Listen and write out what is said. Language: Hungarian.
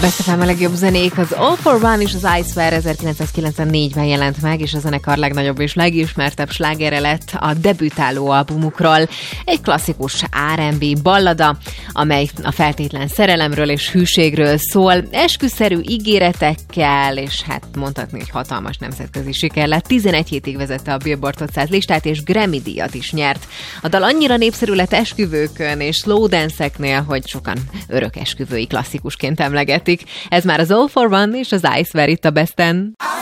Best FM a legjobb zenék, az All for One és az I Swear 1994-ben jelent meg, és a zenekar legnagyobb és legismertebb slágere lett a debütáló albumukról. Egy klasszikus R&B ballada, amely a feltétlen szerelemről és hűségről szól, esküszerű ígéretekkel, és hát mondhatni, hogy hatalmas nemzetközi siker lett. 11 hétig vezette a Billboard 500 listát, és Grammy-díjat is nyert. A dal annyira népszerű lett esküvőkön és slow dance-eknél, hogy sokan örök esküvői klasszikusként emlegetik. Ez már az All for One és az I Swear itt a Besten.